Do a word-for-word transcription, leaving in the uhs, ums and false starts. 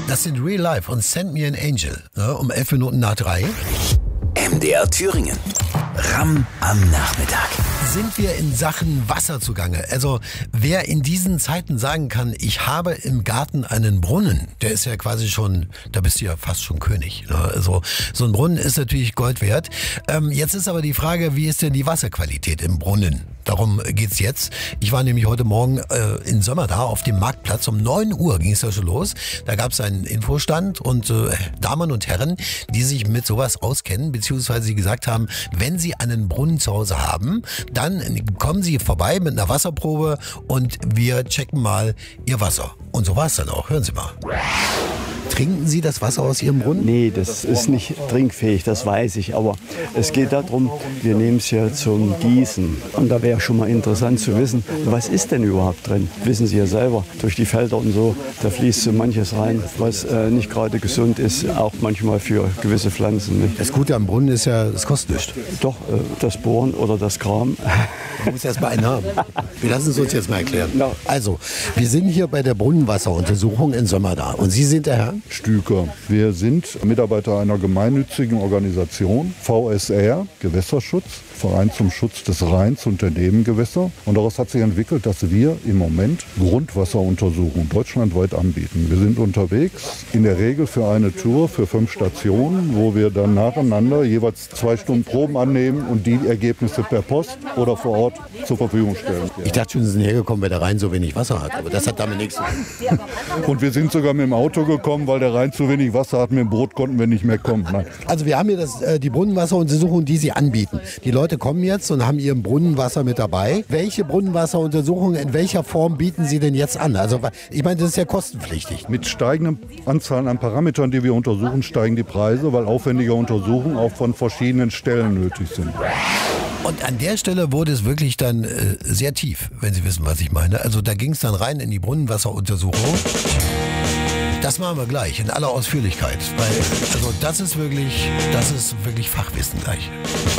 Das sind Real Life und Send Me an Angel, ne, um elf Minuten nach drei. M D R Thüringen. Ramm am Nachmittag. Sind wir in Sachen Wasser zugange? Also wer in diesen Zeiten sagen kann, ich habe im Garten einen Brunnen, der ist ja quasi schon, da bist du ja fast schon König. Ne? Also so ein Brunnen ist natürlich Gold wert. Ähm, jetzt ist aber die Frage, wie ist denn die Wasserqualität im Brunnen? Darum geht's jetzt. Ich war nämlich heute Morgen äh, in Sömmerda auf dem Marktplatz. Um neun Uhr ging es da schon los. Da gab es einen Infostand und äh, Damen und Herren, die sich mit sowas auskennen, beziehungsweise sie gesagt haben, wenn sie einen Brunnen zu Hause haben, dann kommen sie vorbei mit einer Wasserprobe und wir checken mal ihr Wasser. Und so war es dann auch. Hören Sie mal. Trinken Sie das Wasser aus Ihrem Brunnen? Nee, das ist nicht trinkfähig, das weiß ich. Aber es geht darum, wir nehmen es ja zum Gießen. Und da wäre schon mal interessant zu wissen, was ist denn überhaupt drin? Wissen Sie ja selber, durch die Felder und so, da fließt so manches rein, was äh, nicht gerade gesund ist, auch manchmal für gewisse Pflanzen. Nicht? Das Gute am Brunnen ist ja, es kostet nichts. Doch, äh, das Bohren oder das Kram. Du musst erst mal einen haben. Wir lassen es uns jetzt mal erklären. Also, wir sind hier bei der Brunnenwasseruntersuchung in Sömmerda. Und Sie sind der Herr? Stüker. Wir sind Mitarbeiter einer gemeinnützigen Organisation, V S R, Gewässerschutz, Verein zum Schutz des Rheins und der Nebengewässer. Und daraus hat sich entwickelt, dass wir im Moment Grundwasseruntersuchungen deutschlandweit anbieten. Wir sind unterwegs, in der Regel für eine Tour, für fünf Stationen, wo wir dann nacheinander jeweils zwei Stunden Proben annehmen und die Ergebnisse per Post oder vor Ort zur Verfügung stellen. Ich dachte schon, Sie sind hergekommen, weil der Rhein so wenig Wasser hat. Aber das hat damit nichts zu tun. Und wir sind sogar mit dem Auto gekommen, weil der Rhein zu wenig Wasser hat. Mit dem Boot konnten wir nicht mehr kommen. Nein. Also wir haben hier das, äh, die Brunnenwasseruntersuchung, die Sie anbieten. Die Leute kommen jetzt und haben ihr Brunnenwasser mit dabei. Welche Brunnenwasseruntersuchung, in welcher Form bieten Sie denn jetzt an? Also ich meine, das ist ja kostenpflichtig. Mit steigenden Anzahlen an Parametern, die wir untersuchen, steigen die Preise, weil aufwendige Untersuchungen auch von verschiedenen Stellen nötig sind. Und an der Stelle wurde es wirklich dann äh, sehr tief, wenn Sie wissen, was ich meine. Also da ging es dann rein in die Brunnenwasseruntersuchung. Das machen wir gleich in aller Ausführlichkeit, weil also das ist wirklich, das ist wirklich Fachwissen gleich.